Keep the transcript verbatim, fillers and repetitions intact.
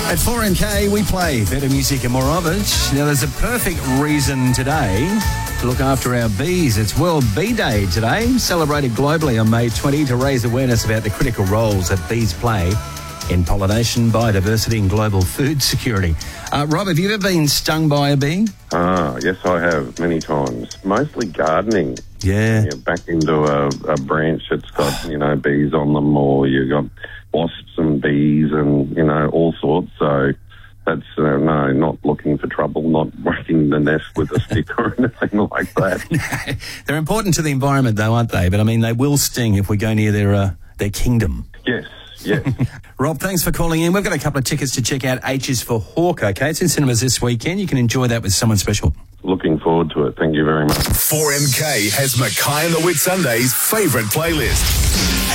At four M K, we play better music and more of it. Now, there's a perfect reason today to look after our bees. It's World Bee Day today, celebrated globally on May twentieth to raise awareness about the critical roles that bees play in pollination, biodiversity and global food security. Uh, Rob, have you ever been stung by a bee? Ah, yes, I have, many times. Mostly gardening. Yeah. You're back into a, a branch that's got, you know, bees on them, or you've got wasps and bees and, you know, all sorts. So that's, uh, no, not looking for trouble, not whacking the nest with a stick or anything like that. They're important to the environment, though, aren't they? But, I mean, they will sting if we go near their uh, their kingdom. Yes, yes. Rob, thanks for calling in. We've got a couple of tickets to check out H is for Hawk, okay? It's in cinemas this weekend. You can enjoy that with someone special. Looking forward to it. Thank you very much. four M K has Mackay and the Whitsundays' favourite playlist.